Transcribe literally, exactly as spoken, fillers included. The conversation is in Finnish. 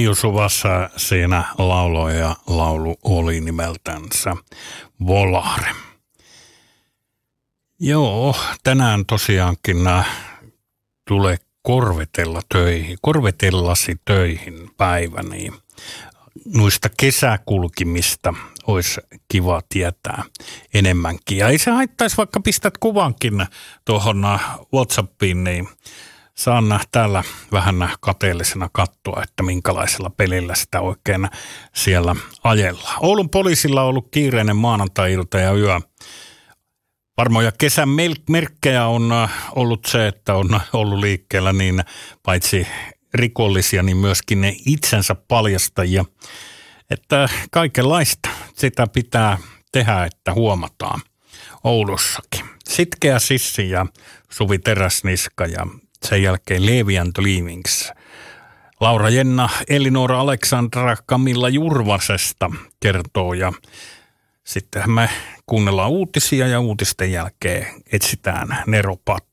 Meiju Suvassa siinä lauloi ja laulu oli nimeltänsä Volare. Joo, tänään tosiaankin tulee korvetella töihin, korvetellasi töihin päivä, niin noista kesäkulkimista olisi kiva tietää enemmänkin. Ja ei se haittaisi, vaikka pistät kuvankin tuohon WhatsAppiin, niin saan täällä vähän kateellisena katsoa, että minkälaisella pelillä sitä oikein siellä ajellaan. Oulun poliisilla on ollut kiireinen maanantai-ilta ja yö. Varmoja kesän merkkejä on ollut se, että on ollut liikkeellä niin paitsi rikollisia, niin myöskin ne itsensä paljastajia. Että kaikenlaista sitä pitää tehdä, että huomataan Oulussakin. Sitkeä Sissi ja Suvi Teräsniska ja sen jälkeen Levi and the Leavings. Laura Jenna, Elinora Aleksandra, Camilla Jurvasesta kertoo ja sitten me kuunnellaan uutisia ja uutisten jälkeen etsitään neropatteja.